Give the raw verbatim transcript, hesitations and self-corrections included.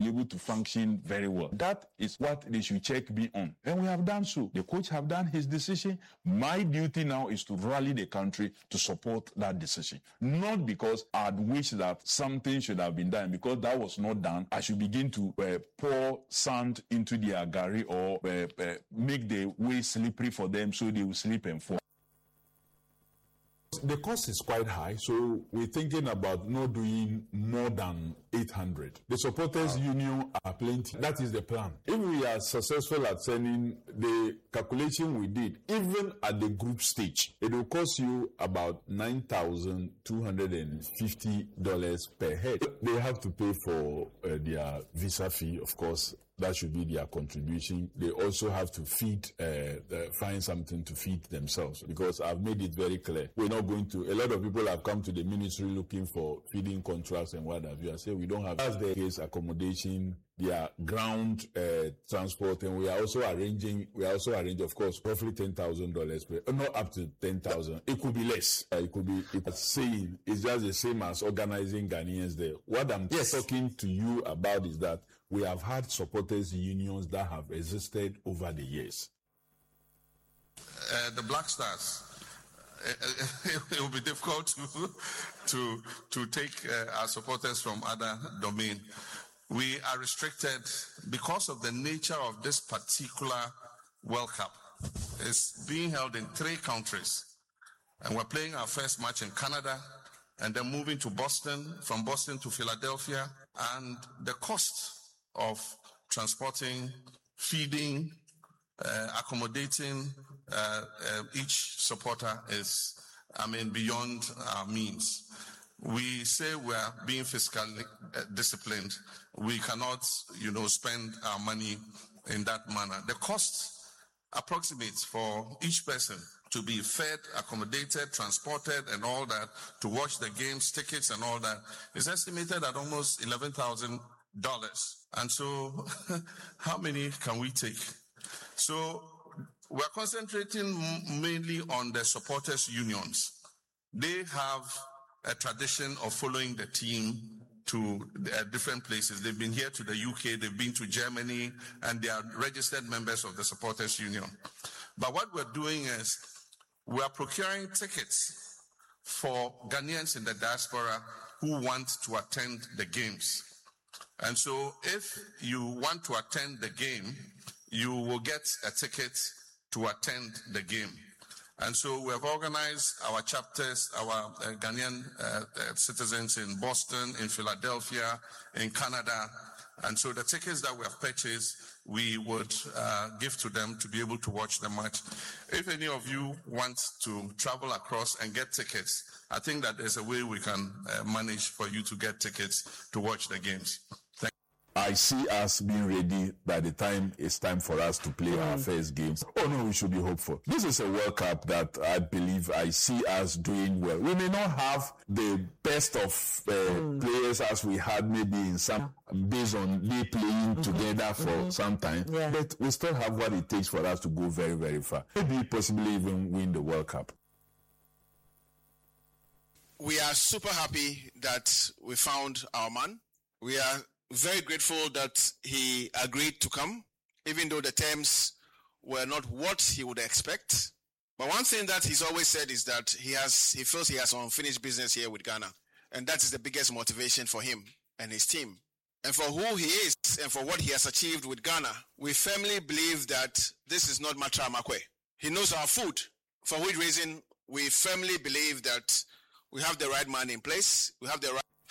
be able to function very well. That is what they should check me on. And we have done so. The coach have done his decision. My duty now is to rally the country to support that decision. Not because I'd wish that something should have been done, because that was not done. I should begin to uh, pour sand into their gari or uh, uh, make the way slippery for them so they will slip and fall. The cost is quite high, so we're thinking about not doing more than eight hundred. The supporters' wow. union are plenty. That is the plan. If we are successful at sending the calculation we did, even at the group stage, it will cost you about nine thousand two hundred fifty dollars per head. They have to pay for uh, their visa fee, of course. That should be their contribution. They also have to feed, uh, uh, find something to feed themselves, because I've made it very clear. We're not going to, a lot of people have come to the ministry looking for feeding contracts and what have you. I say we don't have, that's the case, accommodation, their ground uh, transport, and we are also arranging, we are also arranging, of course, roughly ten thousand dollars per, uh, not up to ten thousand. It could be less. Uh, it could be, it's saying, it's just the same as organizing Ghanaians there. What I'm yes. talking to you about is that we have had supporters unions that have existed over the years. Uh, the Black Stars, uh, it will be difficult to to, to take uh, our supporters from other domain. We are restricted because of the nature of this particular World Cup. It's being held in three countries. And we're playing our first match in Canada and then moving to Boston, from Boston to Philadelphia. And the cost of transporting, feeding, uh, accommodating uh, uh, each supporter is, I mean, beyond our means. We say we're being fiscally uh, disciplined. We cannot, you know, spend our money in that manner. The cost approximates for each person to be fed, accommodated, transported, and all that, to watch the games, tickets, and all that, is estimated at almost eleven thousand dollars. And so, how many can we take? So, we're concentrating mainly on the supporters' unions. They have a tradition of following the team to uh, different places. They've been here to the U K, they've been to Germany, and they are registered members of the Supporters Union. But what we're doing is we are procuring tickets for Ghanaians in the diaspora who want to attend the games. And so if you want to attend the game, you will get a ticket to attend the game. And so we have organized our chapters, our uh, Ghanaian uh, uh, citizens in Boston, in Philadelphia, in Canada. And so the tickets that we have purchased, we would uh, give to them to be able to watch the match. If any of you want to travel across and get tickets, I think that there's a way we can uh, manage for you to get tickets to watch the games. Thank I see us being ready by the time it's time for us to play mm. our first games. Oh no, we should be hopeful. This is a World Cup that I believe I see us doing well. We may not have the best of uh, mm. players as we had maybe in some, yeah. based on they playing mm-hmm. together for mm-hmm. some time, yeah. but we still have what it takes for us to go very, very far. Maybe possibly even win the World Cup. We are super happy that we found our man. We are very grateful that he agreed to come, even though the terms were not what he would expect. But one thing that he's always said is that he has, he feels he has unfinished business here with Ghana. And that is the biggest motivation for him and his team. And for who he is and for what he has achieved with Ghana, we firmly believe that this is not Matra Makwe. He knows our food, for which reason we firmly believe that we have the right man in place, we have the right